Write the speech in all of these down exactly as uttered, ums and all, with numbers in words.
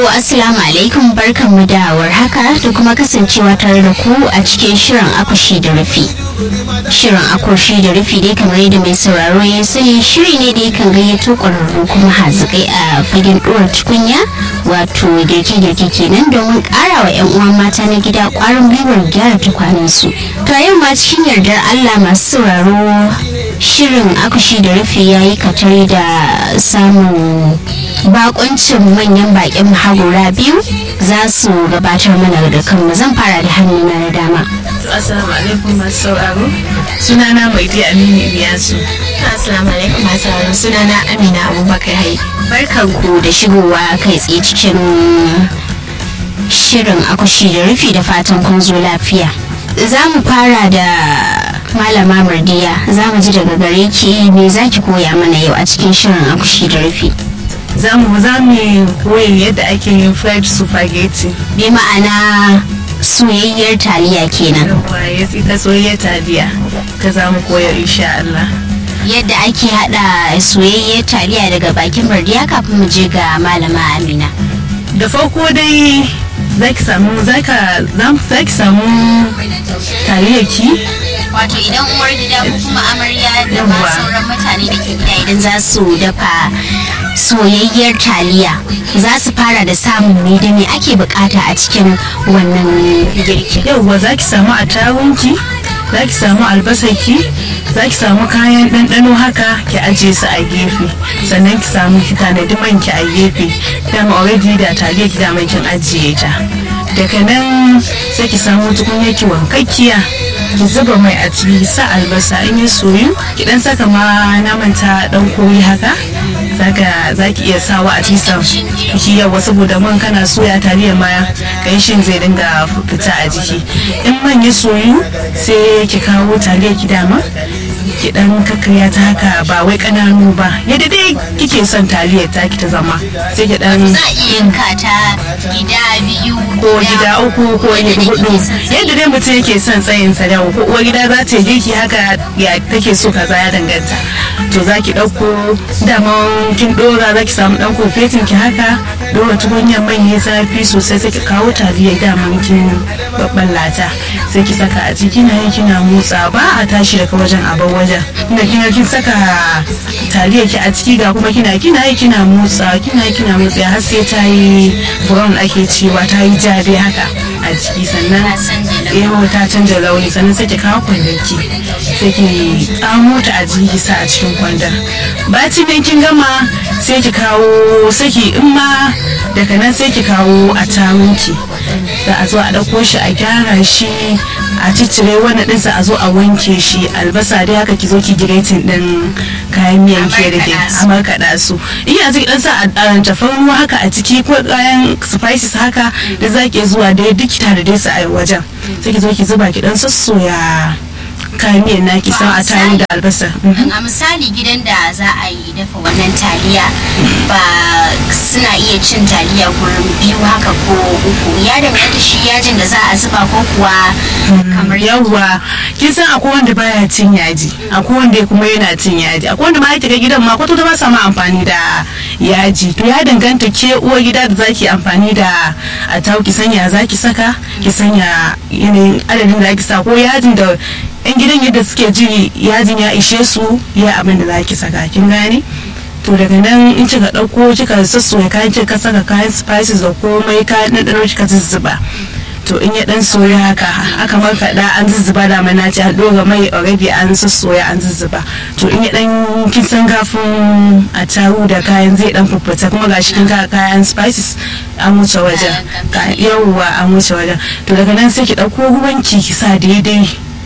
Assalamu alaikum, barkanmu da warhaka da kuma kasancewa tare da ku a cikin shirin akushi da rufi. Shirin akushi da rufi dai kamar yadda mai sauraro ya sani shiri ne da yakan gayyato ƙwararru kuma hazikai a fagen ɗora tukunya wato girke-girke kenan domin ƙara wa 'yan uwan mata na gida ƙwarin gwiwar gyara tukwanensu. To yau ma cikin yardar Allah masu sauraro shirin akushi da rufi ya yi katari da samun bakoncin manyan bakin mahagura biyu za su gabatar mana da kanmu. Zan fara da hannuna na dama. Assalamu alaikum masu sauraro, sunana Maidi Aminu Iliyasu. Assalamu alaikum masu sauraro, sunana Amina Abubakar Hai. Barkanku da shigowa kai tsaye cikin shirin akushi da rufi da fatan kun zo lafiya. Za mu fara da Malama Mardiya, za mu ji daga gare ki me za ki koya mana yau a cikin shirin akushi da rufi. Za mu za mu koyi yadda ake yin fried spaghetti. Bi ma'ana soyayyar taliya kenan. Yawwa, ya ita soyayyar taliya ta za mu koya insha Allah. Yadda ake hada soyayyar taliya daga bakin Mardiya kafin mu je ga Malama Amina. Da farko dai zaki samu zaka zaki samu taliyarki. Wato idan uwar gida ko kuma amarya da ma sauran mutane da ke gida idan za su dafa soyayyar taliya za su fara da samun ne da me ake bukata a cikin wannan girki. Yawwa, za ki samu atarunki, za ki samu albasarki, za ki samu kayan ɗanɗano haka ki ajiye su a gefe, sannan ki samu ki tanadi manki a gefe dan already da taliya ki da kin ajiye ta. Daga nan sai ki samu tukunya ki wankakkiya, ki zuba mai a ciki, sa albasa in ya soyu ki dan saka ma naman ta dan koyi haka zaka zaki iya sawa a cikin ki yawa, saboda man kana soya taliya ma ganshin zai dinga fita a jiki. In man ya soyu sai ki kawo taliya ki dama ki dan kakkarya ta haka, ba wai kananu ba, yadda dai kike son taliyar ta ki ta zama, sai ki dan za a iya yanka ta gida biyu ko gida uku ko gida hudu, yadda dai mutum yake son tsayin sa da ko uwar gida za ta yi girki haka ya take so kaza ya danganta. To za ki dauko daman kin dora, za ki samu dan kofetin ki haka, dora tukunyar man ya zafi sosai, sai ki kawo taliyar daman kin babballata sai ki saka a ciki, kina yi kina motsa, ba a tashi daga wajen a bar wajen. Inda kina kin saka taliyar ki a ciki ga kuma kina kina yi kina motsa kina yi kina motsa har sai ta yi brown ake cewa ta yi jabe haka a ciki, sannan yawo ta canja launi, sannan sai ki kawo kwandon ki sai ki tsamo ta a jiki sa a cikin kwandon. Bacin nan kin gama sai ki kawo sai ki in ma daga nan sai ki kawo a tarunki, za a zo a ɗauko shi a gyara shi a ciccire wani ɗinsa a zo a wanke shi. Albasa dai haka ki zo ki giretin ɗin kayan miyan ke da ke a markaɗa su. Iya zai ɗan sa a tafarnuwa haka a ciki ko kayan spices haka da za ki zuwa da duk tare da su a wajen, sai ki zo ki zuba ki ɗan sassoya kayan miyan naki sa a tayin da albasa. A misali gidan da za a yi dafa wannan taliya ba suna iya cin taliya gurin biyu haka ko uku, ya danganta shi yajin da za a zuba ko kuwa kamar yawwa. Kin san akwai wanda baya cin yaji, akwai wanda kuma yana cin yaji, akwai wanda ma ya ga gidan ma kwata ba sa ma amfani da yaji. To ya danganta ke uwar gida da zaki amfani da a tau, ki sanya zaki saka, ki sanya yanayin adadin da zaki sa, ko yajin da yan gidan yadda suke ji yajin ya ishe su ya abin da zaki saka, kin gane. To daga nan in kika dauko kika sassoya kayan, kika saka kayan spices da komai kayan ɗanɗano kika zuzzuba, to in ya dan soya haka aka markaɗa an zuzzuba da mana ci an ɗora mai already an sassoya an zuzzuba, to in ya dan kin san gafin a taru da kayan zai dan fuffuta, kuma gashi kin ka kayan spices an wuce wajen, yawwa an wuce wajen. To daga nan sai ki dauko ruwan ki ki sa daidai,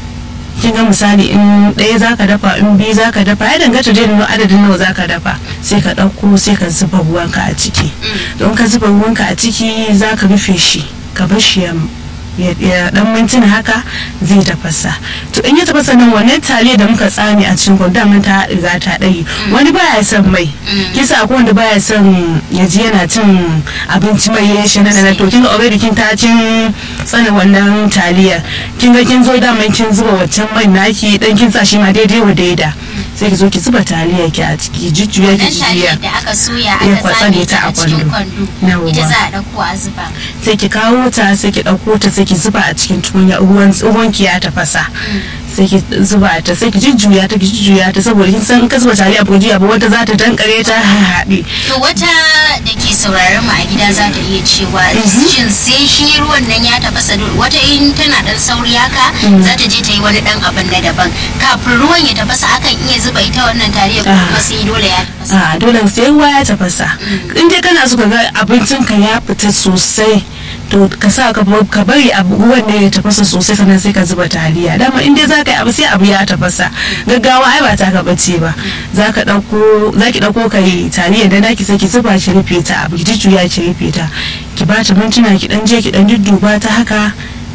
kin ga misali in ɗaya zaka dafa in biyu zaka dafa, ya danganta da nuna adadin nawa zaka dafa, sai ka ɗauko sai ka zuba ruwanka a ciki. Don ka zuba ruwanka a ciki zaka rufe shi ka bar shi ya dan mintuna haka zai tafasa. To in ya tafasa nan wannan taliya da muka tsame a cikin kwando mun ta riga ta dai wani baya son mai kisa akwai wanda baya son ya ji yana cin abinci mai ya shi nan to kin ga already kin ta cin tsana wannan taliya kin ga kin zo da mai kin zuba wancan mai naki dan kin sa shi ma daidai wa daida sai ki zo ki zuba taliya ki a ciki jujjuya ki jujjuya da aka soya aka tsame ta a cikin kwando ita za a dauko a zuba sai ki kawo ta sai ki dauko ta sai ki zuba a cikin tukunya ruwan ruwan ki ya tafasa sai ki zuba ta sai ki jujjuya ta ki jujjuya ta saboda kin san ka zuba taliya ba jiya ba wata za ta dankare ta haɗe. To wata da ke sauraron mu a gida za ta iya cewa shin sai shi ruwan nan ya tafasa wata in tana dan sauri haka za ta je ta yi wani dan abin na daban kafin ruwan ya tafasa akan iya zuba ita wannan taliya ko kuma sai dole ya tafasa. A dole sai ruwa ya tafasa in dai kana so ka ga abincin ka ya fita sosai to ka sa ka bari abu ruwan ne ya tafasa sosai sannan sai ka zuba taliya dama in dai za ka yi abu sai abu ya tafasa gaggawa ai ba ta ka bace ba za ka dauko za ki dauko kai taliya da naki sai ki zuba ki rufe ta abu ki jujjuya ki rufe ta ki ba ta mintuna ki dan je ki dan dudduba ta haka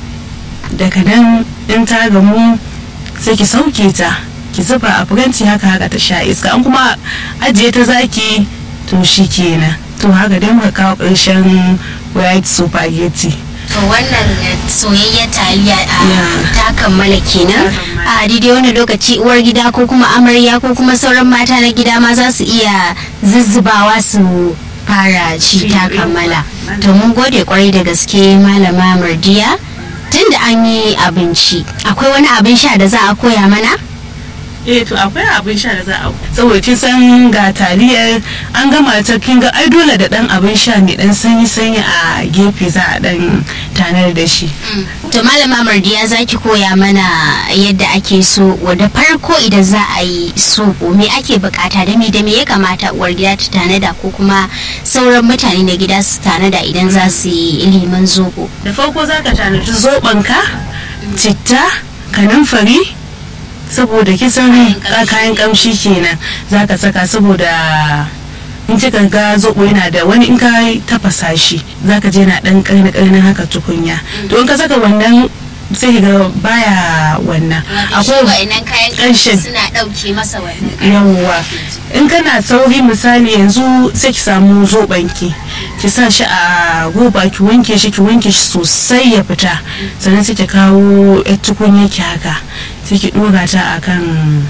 daga nan in ta gamu sai ki sauke ta ki zuba a furanci haka haka ta sha iska an kuma ajiye ta zaki to shi kenan to haka dai muka kawo ƙarshen white spaghetti. To wannan soyayyar taliya ta kammala kenan a daidai wani lokaci uwar gida ko kuma amarya ko kuma sauran mata na gida ma za su iya zuzzubawa su fara shi ta kammala. To mun gode kwarai da gaske malama Mardiya tunda an yi abinci akwai wani abin sha da za a koya mana? Eh to akwai abin sha da za a saboda kin san ga taliyar an gama ta kin ga ai dole da dan abin sha mai dan sanyi sanyi a gefe za a dan tanar da shi. To malama Mardiya zaki koya mana yadda ake so da farko idan za a yi soɓo me ake bukata da me da me ya kamata uwar gida ta tanada ko kuma sauran mutane na gida su tanada idan za su yi liman zoɓo. Da farko zaka tanadi zoɓonka citta kanumfari saboda kisan kayan kamshi kenan zaka saka saboda in kika ga zobo yana da wani in ka tafasa shi zaka je na dan karni karnin haka tukunya to in ka saka wannan sai ga baya wannan akwai wayannan kayan kamshi suna dauke masa wannan yawwa in kana sauri misali yanzu sai ki samu zobanki ki sa shi a goba ki wanke shi ki wanke shi sosai ya fita sannan sai ki kawo tukunya ki haka sai ki dora ta akan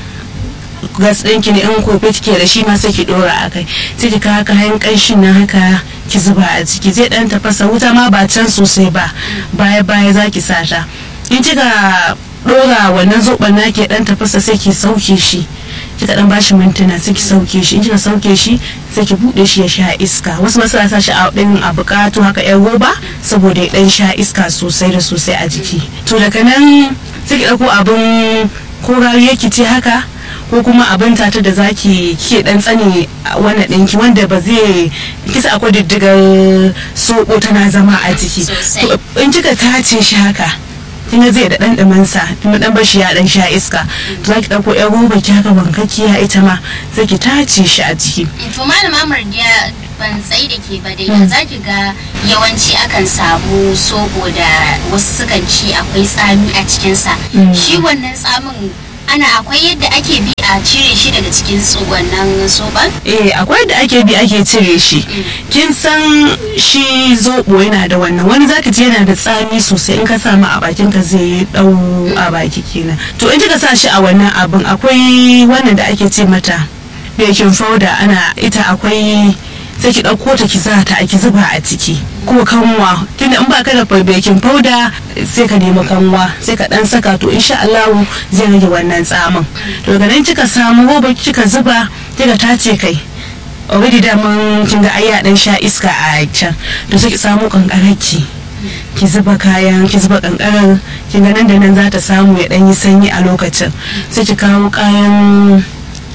gas ɗinki ne in kofi kike da shi ma sai ki dora akai sai ki kawo kayan ƙanshin nan haka ki zuba a ciki zai dan tafasa wuta ma ba can sosai ba baya baya za ki sa ta in kika dora wannan zoben naki dan tafasa sai ki sauke shi kika dan bashi mintuna sai ki sauke shi in kika sauke shi sai ki bude shi ya sha iska wasu masu sa shi a din a bukatu haka yan roba saboda ya dan sha iska sosai da sosai a jiki to daga nan sai ki dauko abin ko rariya ki ce haka ko kuma abin tata da zaki kike dan tsane wannan dinki wanda ba zai kisa akwai diddigar soɓo tana zama a jiki in kika tace shi haka kinga zai da dan dumin sa kuma dan bashi ya dan sha iska to zaki dauko yan roba ki haka wankakkiya ita ma sai ki tace shi a ciki to malama Mardiya ban tsai da ke ba dai zaki ga yawanci akan samu sobo da wasu sukan ci akwai tsami a cikin sa shi wannan tsamin ana akwai yadda ake bi a cire shi daga cikin wannan soban? Eh akwai yadda ake bi ake cire shi kin san shi zobo yana da wannan wani zaka ji yana da tsami sosai in ka samu a bakin ka zai dau a baki kenan to in kika sa shi a wannan abin akwai wannan da ake ce mata baking powder ana ita akwai sai ki dauko ta ki sa ta ki zuba a ciki ko kanwa tunda in baka da baking powder sai ka nemi kanwa sai ka dan saka to insha Allah zai rage wannan tsamin to daga nan kika samu roba kika zuba kika tace kai already da mun kin ga ayya dan sha iska a can to sai ki samu kankararki ki zuba kayan ki zuba kankarar kin ga nan da nan za ta samu ya dan yi sanyi a lokacin sai ki kawo kayan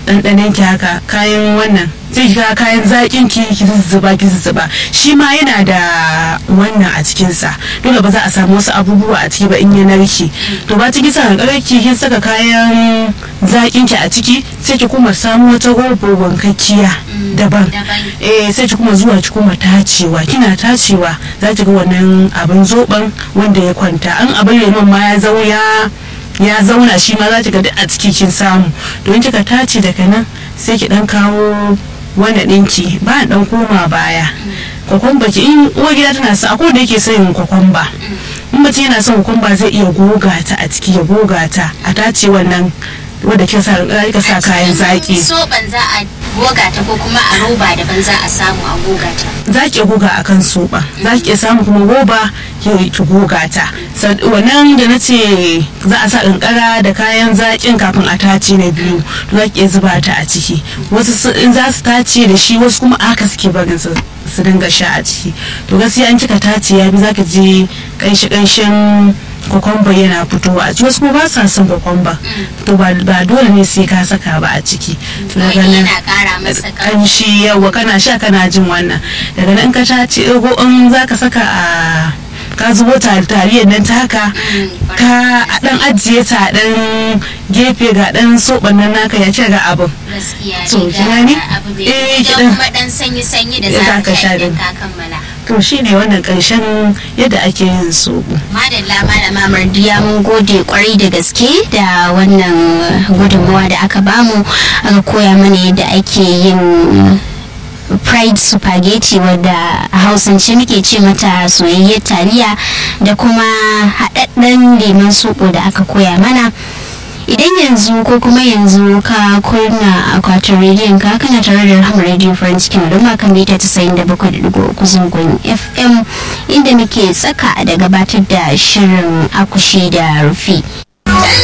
ɗanɗanon ki haka kayan wannan sai ki kayan zaƙin ki ki zuzzuba ki zuzzuba shi ma yana da wannan a cikin sa dole ba za a samu wasu abubuwa a ciki ba in ya narke to ba ciki sa kankarar ki kin saka kayan zaƙin ki a ciki sai ki kuma samu wata robo wankakkiya daban eh sai ki kuma zuwa ki kuma tacewa kina tacewa za ki ga wannan abin zoban wanda ya kwanta an abin lemon ma ya zauya ya zauna shi ma za ki ga duk a ciki kin samu don kika tace daga nan sai ki dan kawo wannan ɗinki ba dan koma baya kwakwamba ki in uwa gida tana sa akwai da yake son kwakwamba in mace yana son kwakwamba zai iya goga ta a ciki ya goga ta a tace wannan wanda kika sa kika sa kayan zaki soban za a goga ta ko kuma a roba daban za a samu a goga ta za ki goga akan soba za ki samu kuma roba ki goga ta wannan da na ce za a sa kankara da kayan zaƙin kafin a tace na biyu za ki zuba ta a ciki wasu in za su tace da shi wasu kuma aka suke barin su su dinga sha a ciki to gaskiya an kika tace ya bi za ka je kanshi kanshin kwakwamba yana fitowa a ciki wasu kuma ba sa son kwakwamba to ba dole ne sai ka saka ba a ciki to daga nan kanshi yawa kana sha kana jin wannan daga nan ka tace in za ka saka a ka zubo taliyar nan ta haka ka dan ajiye ta dan gefe ga dan soban nan naka ya ce ga abin to gani eh kuma dan sanyi sanyi da za ka sha din ka kammala to shine wannan karshen yadda ake yin sobo madalla malama Mardiya mun gode kwarai da gaske da wannan gudunmawa da aka bamu aka koya mana yadda ake yin fried spaghetti wadda a hausance muke ce mata soyayyar taliya da kuma haɗaɗɗen lemon soɓo da aka koya mana idan yanzu ko kuma yanzu ka kunna akwatin rediyon ka kana tare da Rahama Radio Farin cikin al'umma kan mita tasa'in da bakwai da digo uku zangon F M inda muke tsaka da gabatar da shirin akushi da rufi